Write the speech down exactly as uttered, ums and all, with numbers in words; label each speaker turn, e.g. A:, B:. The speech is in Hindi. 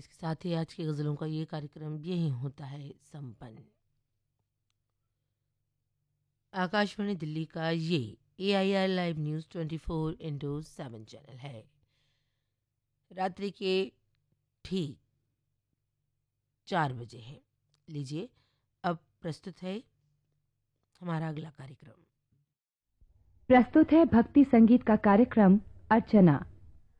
A: इसके साथ ही आज की गज़लों का ये कार्यक्रम यहीं होता है संपन्न। आकाशवाणी दिल्ली का ये ए I R live news twenty four into seven channel है। रात्रि के ठीक चार बजे हैं। लीजिए अब प्रस्तुत है हमारा अगला कार्यक्रम।
B: प्रस्तुत है भक्ति संगीत का कार्यक्रम अर्चना।